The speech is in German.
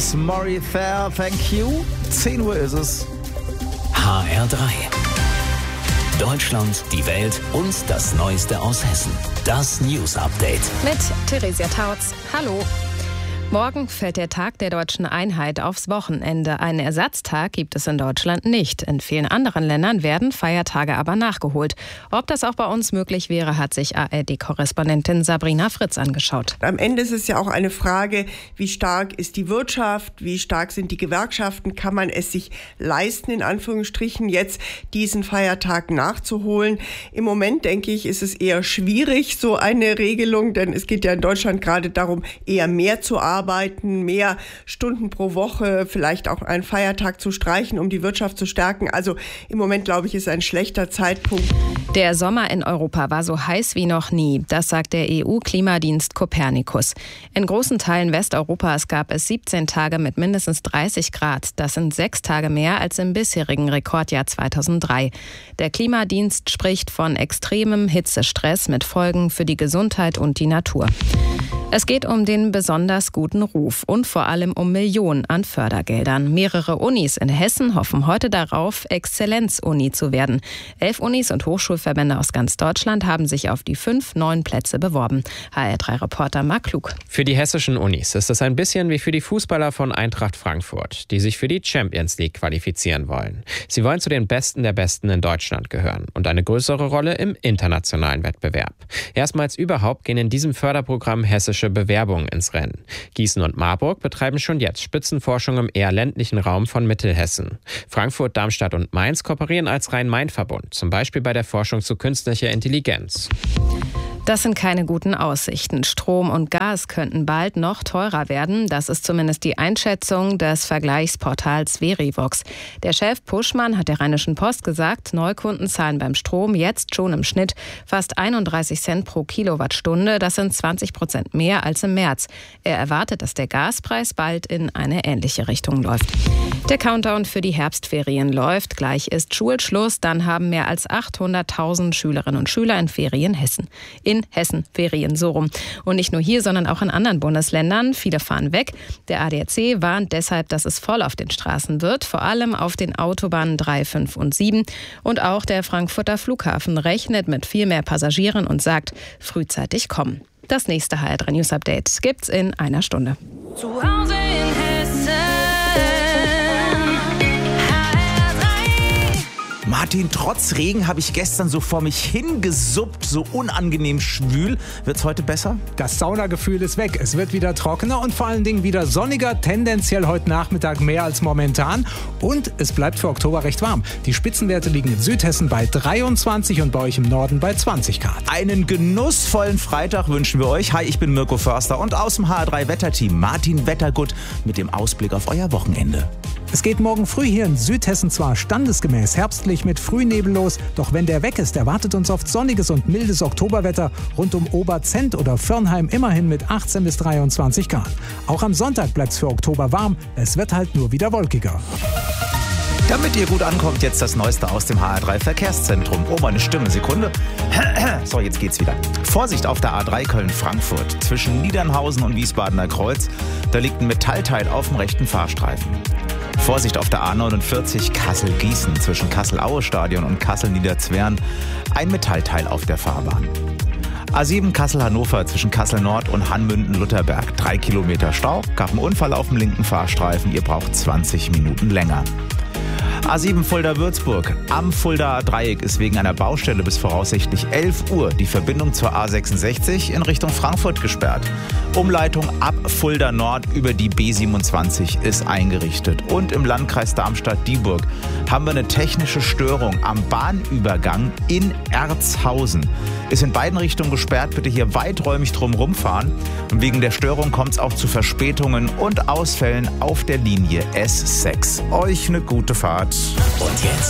ist Maurice Thayer, thank you. 10 Uhr ist es. HR3. Deutschland, die Welt und das Neueste aus Hessen. Das News Update. Mit Theresia Tautz. Hallo. Morgen fällt der Tag der deutschen Einheit aufs Wochenende. Einen Ersatztag gibt es in Deutschland nicht. In vielen anderen Ländern werden Feiertage aber nachgeholt. Ob das auch bei uns möglich wäre, hat sich ARD-Korrespondentin Sabrina Fritz angeschaut. Am Ende ist es ja auch eine Frage, wie stark ist die Wirtschaft, wie stark sind die Gewerkschaften, kann man es sich leisten, in Anführungsstrichen, jetzt diesen Feiertag nachzuholen. Im Moment, denke ich, ist es eher schwierig, so eine Regelung, denn es geht ja in Deutschland gerade darum, eher mehr zu arbeiten, mehr Stunden pro Woche, vielleicht auch einen Feiertag zu streichen, um die Wirtschaft zu stärken. Also im Moment, glaube ich, ist ein schlechter Zeitpunkt. Der Sommer in Europa war so heiß wie noch nie. Das sagt der EU-Klimadienst Copernicus. In großen Teilen Westeuropas gab es 17 Tage mit mindestens 30 Grad. Das sind 6 Tage mehr als im bisherigen Rekordjahr 2003. Der Klimadienst spricht von extremem Hitzestress mit Folgen für die Gesundheit und die Natur. Es geht um den besonders guten Ruf und vor allem um Millionen an Fördergeldern. Mehrere Unis in Hessen hoffen heute darauf, Exzellenz-Uni zu werden. 11 Unis und Hochschulverbände aus ganz Deutschland haben sich auf die 5 neuen Plätze beworben. HR3-Reporter Marc Klug. Für die hessischen Unis ist es ein bisschen wie für die Fußballer von Eintracht Frankfurt, die sich für die Champions League qualifizieren wollen. Sie wollen zu den Besten der Besten in Deutschland gehören und eine größere Rolle im internationalen Wettbewerb. Erstmals überhaupt gehen in diesem Förderprogramm hessische Bewerbungen ins Rennen. Gießen und Marburg betreiben schon jetzt Spitzenforschung im eher ländlichen Raum von Mittelhessen. Frankfurt, Darmstadt und Mainz kooperieren als Rhein-Main-Verbund, zum Beispiel bei der Forschung zu künstlicher Intelligenz. Das sind keine guten Aussichten. Strom und Gas könnten bald noch teurer werden. Das ist zumindest die Einschätzung des Vergleichsportals Verivox. Der Chef Puschmann hat der Rheinischen Post gesagt, Neukunden zahlen beim Strom jetzt schon im Schnitt fast 31 Cent pro Kilowattstunde. Das sind 20% mehr als im März. Er erwartet, dass der Gaspreis bald in eine ähnliche Richtung läuft. Der Countdown für die Herbstferien läuft. Gleich ist Schulschluss. Dann haben mehr als 800.000 Schülerinnen und Schüler in Ferien in Hessen Ferien, so rum. Und nicht nur hier, sondern auch in anderen Bundesländern. Viele fahren weg. Der ADAC warnt deshalb, dass es voll auf den Straßen wird, vor allem auf den Autobahnen 3, 5 und 7. Und auch der Frankfurter Flughafen rechnet mit viel mehr Passagieren und sagt, frühzeitig kommen. Das nächste HR3 News Update gibt's in einer Stunde. Zu Hause in Hessen. Martin, trotz Regen habe ich gestern so vor mich hingesuppt, so unangenehm schwül. Wird's heute besser? Das Saunagefühl ist weg. Es wird wieder trockener und vor allen Dingen wieder sonniger, tendenziell heute Nachmittag mehr als momentan. Und es bleibt für Oktober recht warm. Die Spitzenwerte liegen in Südhessen bei 23 und bei euch im Norden bei 20 Grad. Einen genussvollen Freitag wünschen wir euch. Hi, ich bin Mirko Förster und aus dem HR3 Wetterteam Martin Wettergut mit dem Ausblick auf euer Wochenende. Es geht morgen früh hier in Südhessen zwar standesgemäß herbstlich mit Frühnebel los, doch wenn der weg ist, erwartet uns oft sonniges und mildes Oktoberwetter rund um Oberzent oder Förnheim immerhin mit 18 bis 23 Grad. Auch am Sonntag bleibt es für Oktober warm, es wird halt nur wieder wolkiger. Damit ihr gut ankommt, jetzt das Neueste aus dem HR3 Verkehrszentrum. Oh, meine Stimme, Sekunde. So, jetzt geht's wieder. Vorsicht auf der A3 Köln-Frankfurt. Zwischen Niedernhausen und Wiesbadener Kreuz, da liegt ein Metallteil auf dem rechten Fahrstreifen. Vorsicht auf der A49 Kassel-Gießen zwischen Kassel-Aue-Stadion und Kassel-Niederzwern. Ein Metallteil auf der Fahrbahn. A7 Kassel-Hannover zwischen Kassel-Nord und Hanmünden-Lutherberg. 3 Kilometer Stau, gab einen Unfall auf dem linken Fahrstreifen. Ihr braucht 20 Minuten länger. A7 Fulda-Würzburg. Am Fuldaer Dreieck ist wegen einer Baustelle bis voraussichtlich 11 Uhr die Verbindung zur A66 in Richtung Frankfurt gesperrt. Umleitung ab Fulda Nord über die B27 ist eingerichtet. Und im Landkreis Darmstadt-Dieburg haben wir eine technische Störung am Bahnübergang in Erzhausen. Ist in beiden Richtungen gesperrt, bitte hier weiträumig drum rumfahren. Und wegen der Störung kommt es auch zu Verspätungen und Ausfällen auf der Linie S6. Euch eine gute Fahrt. Und jetzt